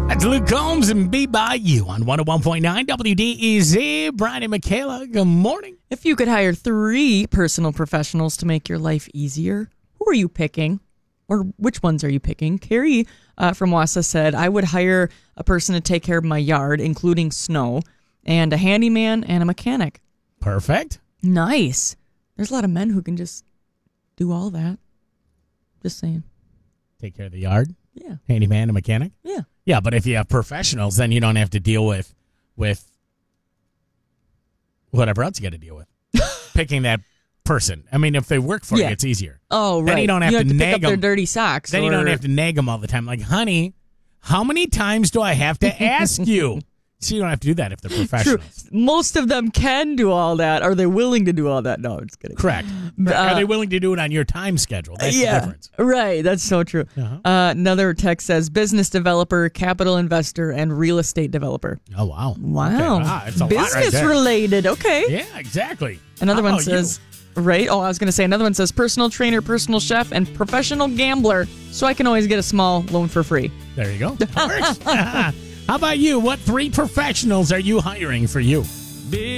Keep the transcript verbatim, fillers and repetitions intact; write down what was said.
That's Luke Combs and Be By You on one oh one point nine W D E Z. Brian and Michaela, good morning. If you could hire three personal professionals to make your life easier, who are you picking? Or which ones are you picking? Carrie uh, from Wassa said, I would hire a person to take care of my yard, including snow, and a handyman and a mechanic. Perfect. Nice. There's a lot of men who can just do all that. Just saying. Take care of the yard. Yeah. Handyman, a mechanic. Yeah. Yeah, but if you have professionals, then you don't have to deal with with whatever else you got to deal with. Picking that person. I mean, if they work for Yeah. you, it's easier. Oh, right. Then you don't have you to, have to nag pick up their them. dirty socks. Then or... you don't have to nag them all the time. Like, honey, how many times do I have to ask you? So you don't have to do that if they're True. professionals. Most of them can do all that. Are they willing to do all that? No, I'm just kidding. Correct. Uh, Are they willing to do it on your time schedule? That's yeah, the difference. Right. That's so true. Uh-huh. Uh, another text says business developer, capital investor, and real estate developer. Oh, wow. Wow. Okay. Wow, it's a business lot right there. related. Okay. Yeah, exactly. Another How one about says, right? Oh, I was going to say another one says personal trainer, personal chef, and professional gambler. So I can always get a small loan for free. you? There you go. That works. How about you? What three professionals are you hiring for you?